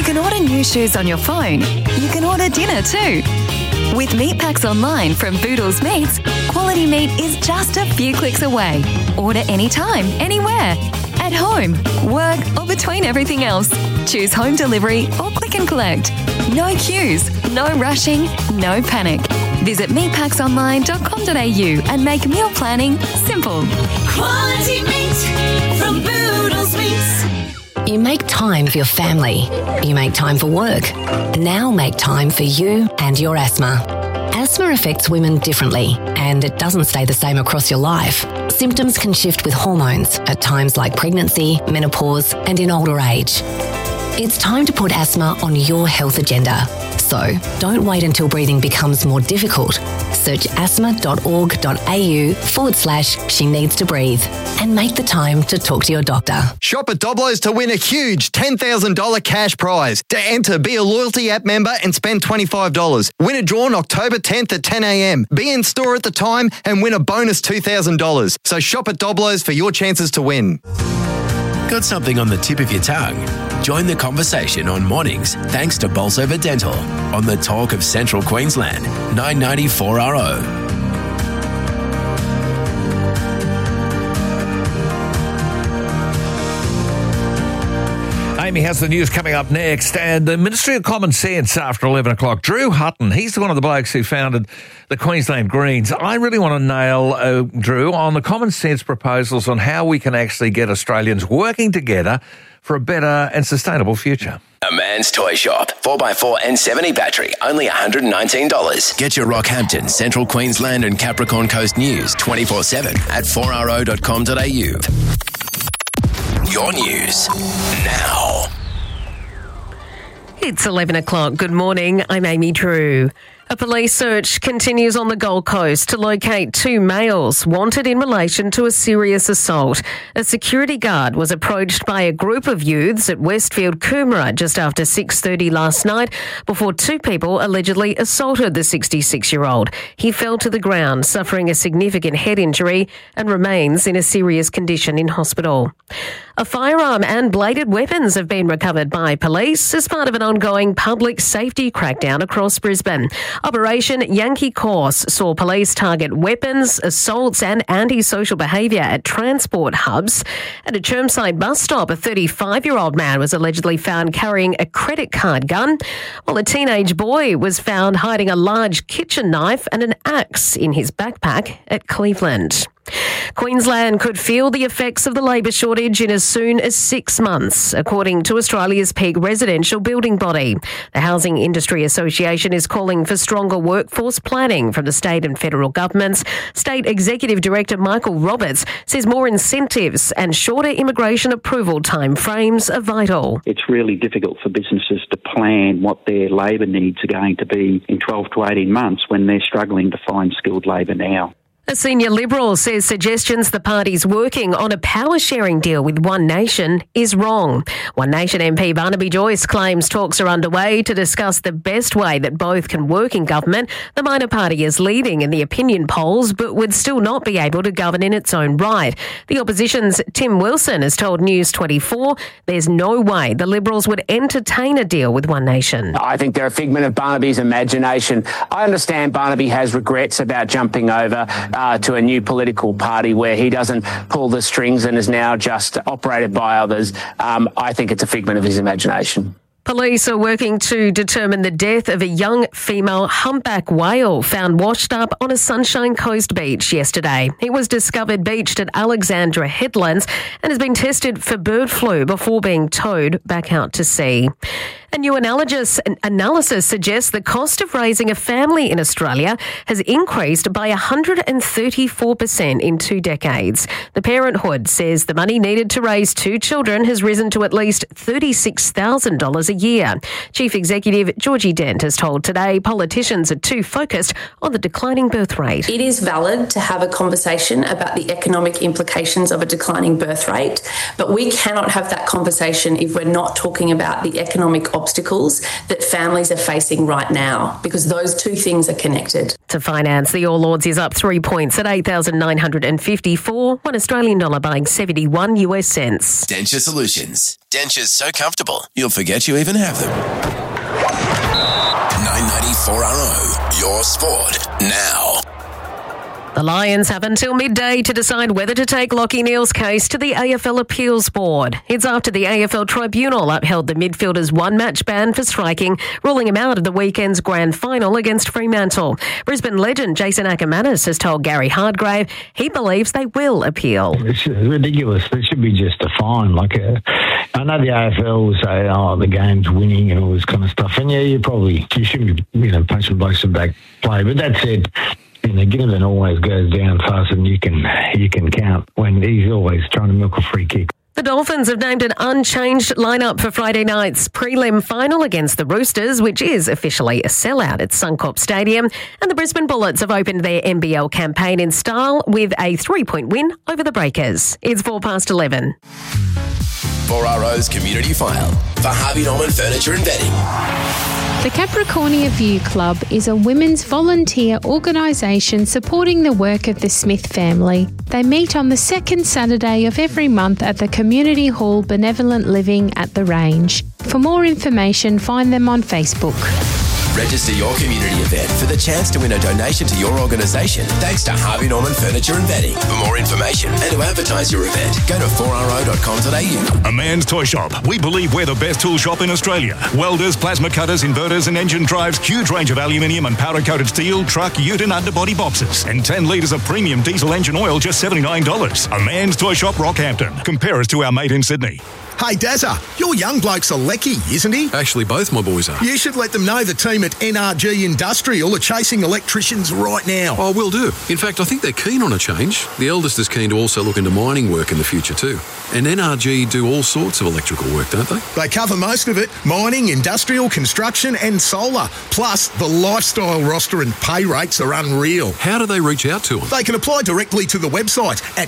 you can order new shoes on your phone, you can order dinner too. With Meat Packs Online from Boodles Meats, quality meat is just a few clicks away. Order anytime, anywhere. At home, work, or between everything else. Choose home delivery or click and collect. No queues, no rushing, no panic. Visit meatpacksonline.com.au and make meal planning simple. Quality meat from Boodles Meats. You make time for your family. You make time for work. Now make time for you and your asthma. Asthma affects women differently, and it doesn't stay the same across your life. Symptoms can shift with hormones at times like pregnancy, menopause, and in older age. It's time to put asthma on your health agenda. So don't wait until breathing becomes more difficult. Search asthma.org.au/she needs to breathe and make the time to talk to your doctor. Shop at Doblos to win a huge $10,000 cash prize. To enter, be a loyalty app member and spend $25. Win a draw on October 10th at 10 a.m. Be in store at the time and win a bonus $2,000. So shop at Doblos for your chances to win. Got something on the tip of your tongue? Join the conversation on mornings thanks to Bolsover Dental on the Talk of Central Queensland, 990 4RO. Amy has the news coming up next, and the Ministry of Common Sense after 11 o'clock. Drew Hutton, he's one of the blokes who founded the Queensland Greens. I really want to nail, Drew, on the common sense proposals on how we can actually get Australians working together for a better and sustainable future. A Man's Toy Shop. 4x4 and 70 battery. Only $119. Get your Rockhampton, Central Queensland and Capricorn Coast news 24/7 at 4ro.com.au. Your news now. It's 11 o'clock. Good morning. I'm Amy Drew. A police search continues on the Gold Coast to locate two males wanted in relation to a serious assault. A security guard was approached by a group of youths at Westfield Coomera just after 6:30 last night before two people allegedly assaulted the 66-year-old. He fell to the ground, suffering a significant head injury and remains in a serious condition in hospital. A firearm and bladed weapons have been recovered by police as part of an ongoing public safety crackdown across Brisbane. Operation Yankee Course saw police target weapons, assaults and antisocial behaviour at transport hubs. At a Chermside bus stop, a 35-year-old man was allegedly found carrying a credit card gun, while a teenage boy was found hiding a large kitchen knife and an axe in his backpack at Cleveland. Queensland could feel the effects of the labour shortage in as soon as 6 months, according to Australia's peak residential building body. The Housing Industry Association is calling for stronger workforce planning from the state and federal governments. State Executive Director Michael Roberts says more incentives and shorter immigration approval timeframes are vital. It's really difficult for businesses to plan what their labour needs are going to be in 12 to 18 months when they're struggling to find skilled labour now. A senior Liberal says suggestions the party's working on a power-sharing deal with One Nation is wrong. One Nation MP Barnaby Joyce claims talks are underway to discuss the best way that both can work in government. The minor party is leading in the opinion polls but would still not be able to govern in its own right. The opposition's Tim Wilson has told News 24 there's no way the Liberals would entertain a deal with One Nation. I think they're a figment of Barnaby's imagination. I understand Barnaby has regrets about jumping over to a new political party where he doesn't pull the strings and is now just operated by others. I think it's a figment of his imagination. Police are working to determine the death of a young female humpback whale found washed up on a Sunshine Coast beach yesterday. It was discovered beached at Alexandra Headlands and has been tested for bird flu before being towed back out to sea. A new analysis suggests the cost of raising a family in Australia has increased by 134% in 2 decades. The Parenthood says the money needed to raise 2 children has risen to at least $36,000 a year. Chief Executive Georgie Dent has told Today politicians are too focused on the declining birth rate. It is valid to have a conversation about the economic implications of a declining birth rate, but we cannot have that conversation if we're not talking about the economic obstacles that families are facing right now, because those two things are connected. To finance, the All Ords is up 3 points at 8,954, $1 Australian dollar buying 71 US cents. Denture Solutions. Dentures so comfortable, you'll forget you even have them. 994RO, your sport now. The Lions have until midday to decide whether to take Lachie Neale's case to the AFL Appeals Board. It's after the AFL Tribunal upheld the midfielder's one-match ban for striking, ruling him out of the weekend's grand final against Fremantle. Brisbane legend Jason Ackermanis has told Gary Hardgrave he believes they will appeal. It's ridiculous. There should be just a fine. I know the AFL will say, the game's winning and all this kind of stuff. And you shouldn't be, punching blokes in back play. But that said, Ginnivan always goes down faster than you can count when he's always trying to milk a free kick. The Dolphins have named an unchanged lineup for Friday night's prelim final against the Roosters, which is officially a sellout at Suncorp Stadium. And the Brisbane Bullets have opened their NBL campaign in style with a 3-point win over the Breakers. It's 11:04. 4RO's Community File for Harvey Norman Furniture and Bedding. The Capricornia View Club is a women's volunteer organisation supporting the work of the Smith family. They meet on the second Saturday of every month at the Community Hall Benevolent Living at the Range. For more information, find them on Facebook. Register your community event for the chance to win a donation to your organisation thanks to Harvey Norman Furniture and Bedding. For more information and to advertise your event, go to 4ro.com.au. A Man's Toy Shop. We believe we're the best tool shop in Australia. Welders, plasma cutters, inverters and engine drives, huge range of aluminium and powder-coated steel, truck, ute and underbody boxes. And 10 litres of premium diesel engine oil, just $79. A Man's Toy Shop, Rockhampton. Compare us to our mate in Sydney. Hey, Dazza, your young bloke's a lecky, isn't he? Actually, both my boys are. You should let them know the team at NRG Industrial are chasing electricians right now. Oh, will do. In fact, I think they're keen on a change. The eldest is keen to also look into mining work in the future too. And NRG do all sorts of electrical work, don't they? They cover most of it. Mining, industrial, construction and solar. Plus, the lifestyle roster and pay rates are unreal. How do they reach out to them? They can apply directly to the website at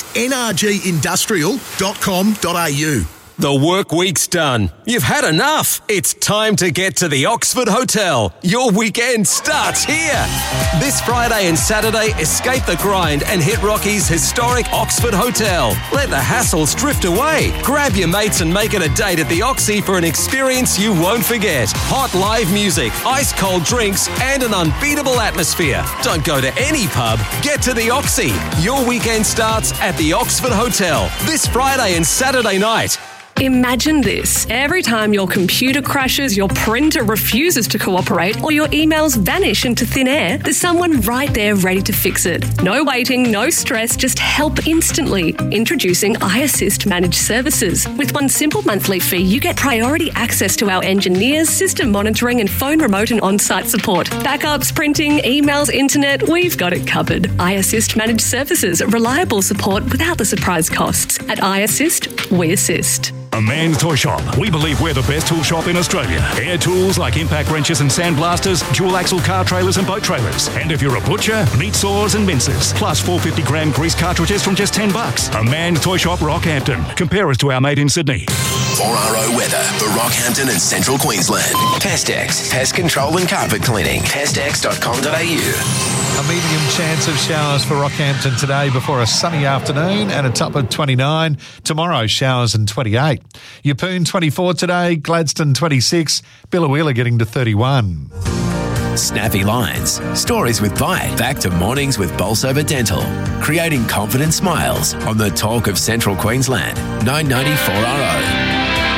nrgindustrial.com.au. The work week's done. You've had enough. It's time to get to the Oxford Hotel. Your weekend starts here. This Friday and Saturday, escape the grind and hit Rocky's historic Oxford Hotel. Let the hassles drift away. Grab your mates and make it a date at the Oxy for an experience you won't forget. Hot live music, ice-cold drinks and an unbeatable atmosphere. Don't go to any pub. Get to the Oxy. Your weekend starts at the Oxford Hotel. This Friday and Saturday night. Imagine this. Every time your computer crashes, your printer refuses to cooperate, or your emails vanish into thin air, there's someone right there ready to fix it. No waiting, no stress, just help instantly. Introducing iAssist Managed Services. With one simple monthly fee, you get priority access to our engineers, system monitoring, and phone remote and on-site support. Backups, printing, emails, internet, we've got it covered. iAssist Managed Services. Reliable support without the surprise costs. At iAssist, we assist. A Man's Toy Shop. We believe we're the best tool shop in Australia. Air tools like impact wrenches and sandblasters, dual axle car trailers and boat trailers. And if you're a butcher, meat saws and mincers. Plus 450-gram grease cartridges from just $10. A Man's Toy Shop, Rockhampton. Compare us to our mate in Sydney. 4RO weather for Rockhampton and Central Queensland. Pestex, pest control and carpet cleaning. Pestex.com.au. A medium chance of showers for Rockhampton today before a sunny afternoon and a top of 29. Tomorrow, showers and 28. Yeppoon 24 today, Gladstone 26, Billawheeler getting to 31. Snappy lines. Stories with bite. Back to mornings with Bolsover Dental. Creating confident smiles on the talk of Central Queensland. 994RO.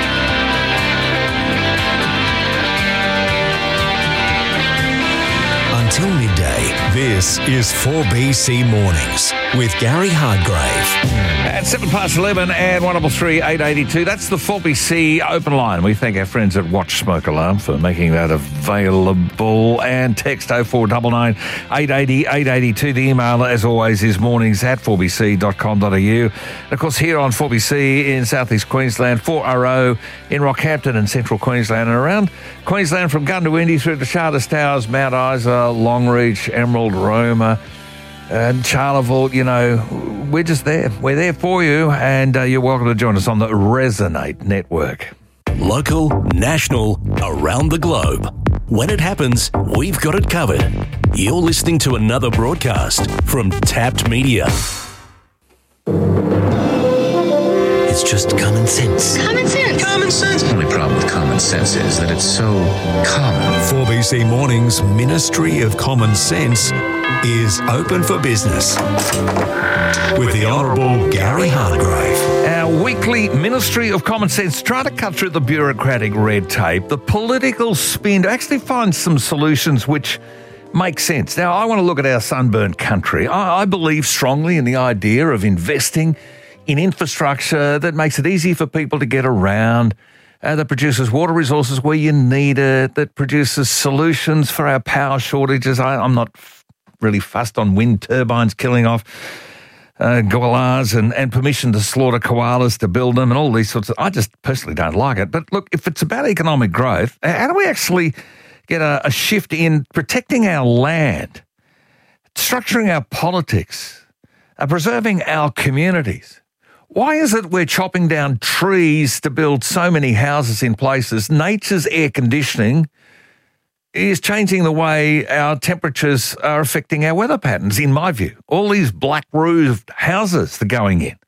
Until midday, this is 4BC Mornings with Gary Hardgrave. At 11:07 and 133 882, that's the 4BC open line. We thank our friends at Watch Smoke Alarm for making that available. And text 0499 880 882. The email, as always, is mornings@4bc.com.au. And of course, here on 4BC in southeast Queensland, 4RO in Rockhampton and central Queensland, and around Queensland from Goondiwindi through to Charters Towers, Mount Isa, Longreach, Emerald, Roma, and Charleville. You know, we're just there. We're there for you, and you're welcome to join us on the Resonate Network. local, national, around the globe. When it happens, we've got it covered. You're listening to another broadcast from Tapped Media. It's just common sense. Common sense. Common sense. The only problem with common sense is that it's so common. 4BC Mornings Ministry of Common Sense is open for business with the Honourable Gary Hargrave. Our weekly Ministry of Common Sense, try to cut through the bureaucratic red tape, the political spin, to actually find some solutions which make sense. Now, I want to look at our sunburnt country. I believe strongly in the idea of investing in infrastructure that makes it easy for people to get around, that produces water resources where you need it, that produces solutions for our power shortages. I'm not really fussed on wind turbines killing off koalas and permission to slaughter koalas to build them and all these sorts of... I just personally don't like it. But look, if it's about economic growth, how do we actually get a shift in protecting our land, structuring our politics, preserving our communities? Why is it we're chopping down trees to build so many houses in places? Nature's air conditioning is changing the way our temperatures are affecting our weather patterns, in my view. All these black roofed houses they're going in.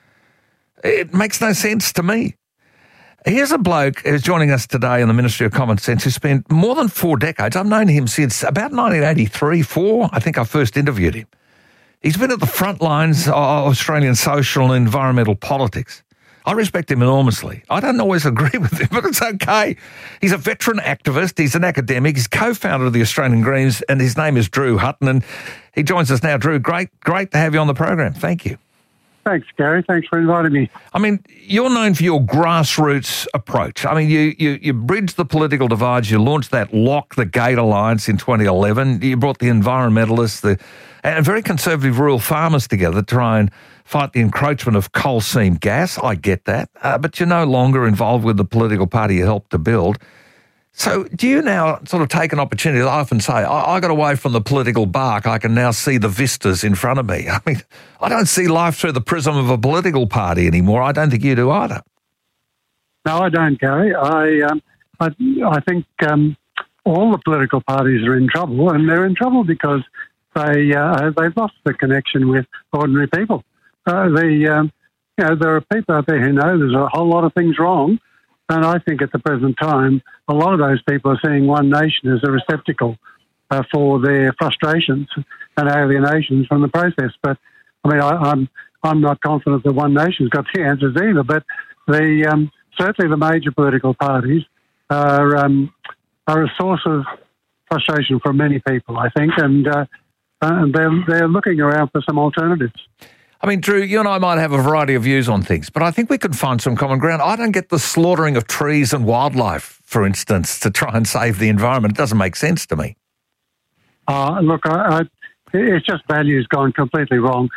It makes no sense to me. Here's a bloke who's joining us today in the Ministry of Common Sense who spent more than 4 decades. I've known him since about 1983, I think I first interviewed him. He's been at the front lines of Australian social and environmental politics. I respect him enormously. I don't always agree with him, but it's okay. He's a veteran activist. He's an academic. He's co-founder of the Australian Greens, and his name is Drew Hutton, and he joins us now. Drew, great to have you on the program. Thank you. Thanks, Gary. Thanks for inviting me. I mean, you're known for your grassroots approach. I mean, you bridged the political divides. You launched that Lock the Gate Alliance in 2011. You brought the environmentalists, and very conservative rural farmers together to try and fight the encroachment of coal seam gas. I get that. But you're no longer involved with the political party you helped to build. So do you now sort of take an opportunity? I often say, I got away from the political bark. I can now see the vistas in front of me. I mean, I don't see life through the prism of a political party anymore. I don't think you do either. No, I don't, Gary. I think all the political parties are in trouble, and they're in trouble because they've lost the connection with ordinary people. There are people out there who know there's a whole lot of things wrong. And I think at the present time, a lot of those people are seeing One Nation as a receptacle for their frustrations and alienations from the process. But I mean, I'm not confident that One Nation's got the answers either. But certainly the major political parties are a source of frustration for many people, I think, and they're looking around for some alternatives. I mean, Drew, you and I might have a variety of views on things, but I think we could find some common ground. I don't get the slaughtering of trees and wildlife, for instance, to try and save the environment. It doesn't make sense to me. Look, it's just values gone completely wrong.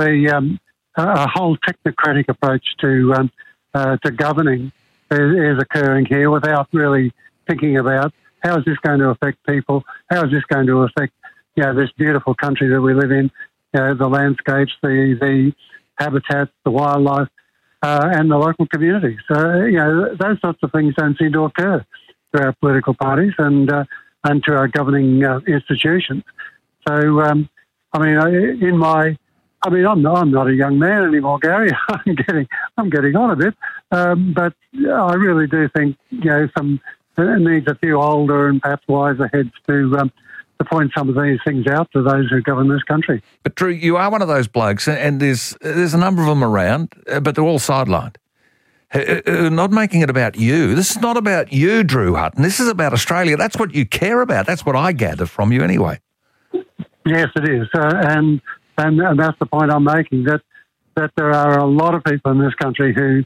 A whole technocratic approach to governing is occurring here without really thinking about how is this going to affect people, how is this going to affect this beautiful country that we live in. The landscapes, the habitats, the wildlife, and the local communities. Those sorts of things don't seem to occur to our political parties and to our governing institutions. So, I'm not a young man anymore, Gary. I'm getting on a bit, but I really do think some needs a few older and perhaps wiser heads to point some of these things out to those who govern this country. But Drew, you are one of those blokes, and there's a number of them around, but they're all sidelined. Not making it about you. This is not about you, Drew Hutton. This is about Australia. That's what you care about. That's what I gather from you anyway. Yes, it is. And that's the point I'm making, that there are a lot of people in this country who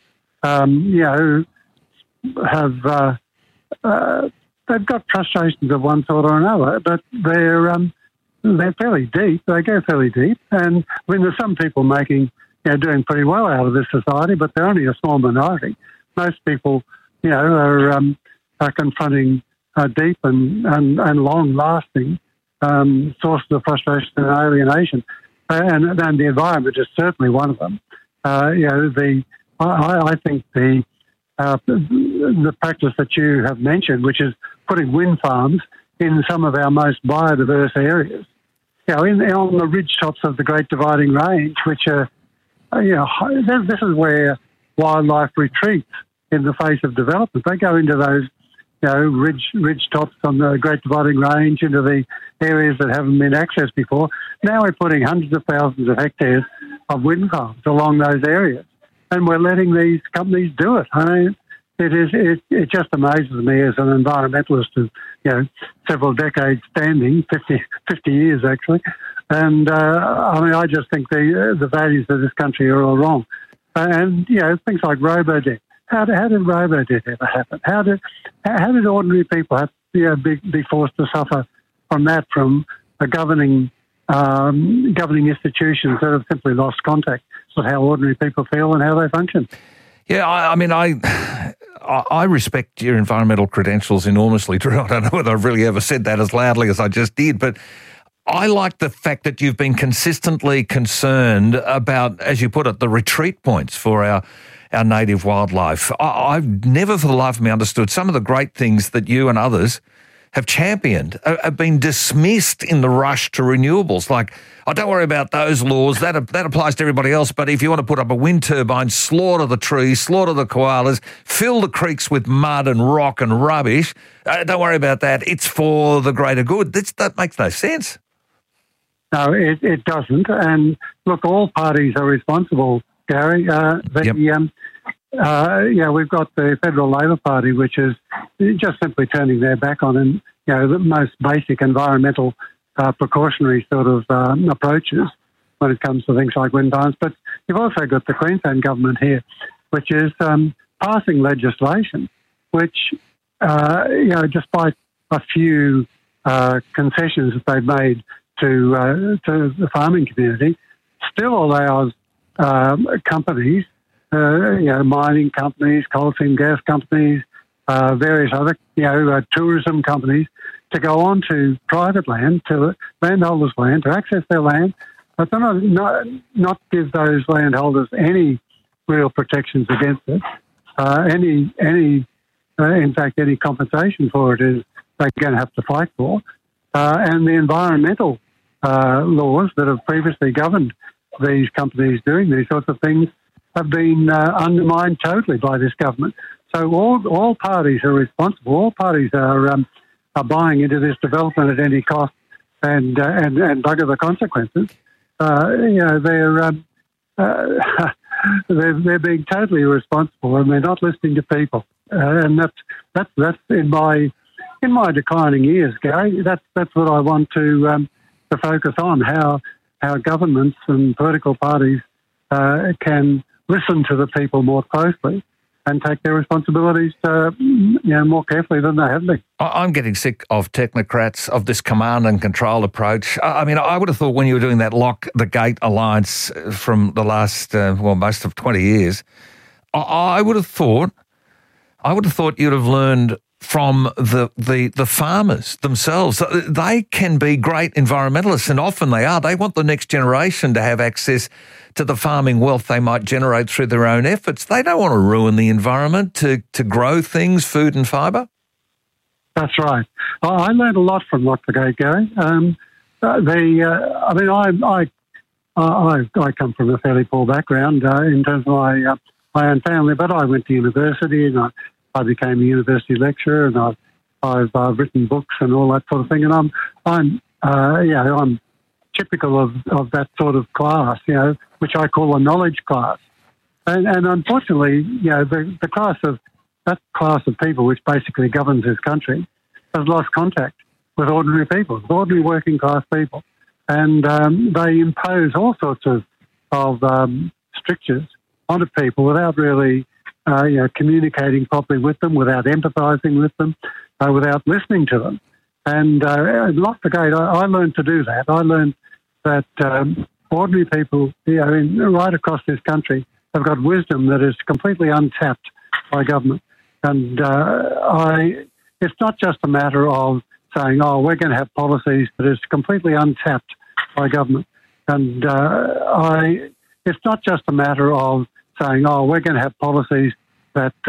have... they've got frustrations of one sort or another, but they're fairly deep. They go fairly deep, and I mean, there's some people doing pretty well out of this society, but they're only a small minority. Most people, are confronting deep and long-lasting sources of frustration and alienation, and the environment is certainly one of them. I think the the practice that you have mentioned, which is putting wind farms in some of our most biodiverse areas. On the ridge tops of the Great Dividing Range, which are, this is where wildlife retreats in the face of development. They go into those, ridge tops on the Great Dividing Range, into the areas that haven't been accessed before. Now we're putting hundreds of thousands of hectares of wind farms along those areas, and we're letting these companies do it. I mean, it just amazes me as an environmentalist of, several decades standing, 50 years actually. And, I just think the values of this country are all wrong. And, things like robo-debt. How did robo-debt ever happen? How did ordinary people have to be forced to suffer from that, from a governing institutions that have simply lost contact with how ordinary people feel and how they function? Yeah, I respect your environmental credentials enormously, Drew. I don't know whether I've really ever said that as loudly as I just did, but I like the fact that you've been consistently concerned about, as you put it, the retreat points for our native wildlife. I've never for the life of me understood some of the great things that you and others have championed, have been dismissed in the rush to renewables. Like, don't worry about those laws, that applies to everybody else, but if you want to put up a wind turbine, slaughter the trees, slaughter the koalas, fill the creeks with mud and rock and rubbish, don't worry about that, it's for the greater good. That makes no sense. No, it doesn't. And look, all parties are responsible, Gary. We've got the Federal Labor Party, which is just simply turning their back on the most basic environmental precautionary sort of approaches when it comes to things like wind farms. But you've also got the Queensland government here, which is passing legislation, which, despite a few concessions that they've made to the farming community, still allows companies, mining companies, coal seam gas companies, various other, tourism companies, to go on to private land, to landholders' land, to access their land, but not give those landholders any real protections against it. In fact, any compensation for it is they're going to have to fight for. And the environmental laws that have previously governed these companies doing these sorts of things have been undermined totally by this government. So all parties are responsible. All parties are buying into this development at any cost and bugger the consequences. They're being totally irresponsible, and they're not listening to people. And that's in my declining years, Gary. That's what I want to focus on: how governments and political parties can listen to the people more closely and take their responsibilities more carefully than they have been. I'm getting sick of technocrats, of this command and control approach. I would have thought when you were doing that Lock the Gate alliance from the last, most of 20 years, I would have thought you'd have learned from the farmers themselves. They can be great environmentalists, and often they are. They want the next generation to have access to the farming wealth they might generate through their own efforts. They don't want to ruin the environment to grow things, food and fibre. That's right. I learned a lot from Lock the Gate, Gary. I come from a fairly poor background in terms of my own family, but I went to university and I became a university lecturer, and I've written books and all that sort of thing. And I'm typical of that sort of class, which I call a knowledge class. And unfortunately, the class of people, which basically governs this country, has lost contact with ordinary people, ordinary working class people, and they impose all sorts of strictures onto people without really communicating properly with them, without empathising with them, without listening to them. And Lock the Gate, I learned to do that. I learned that ordinary people, right across this country, have got wisdom that is completely untapped by government. And it's not just a matter of saying, we're going to have policies that is completely untapped by government. And it's not just a matter of saying, we're going to have policies that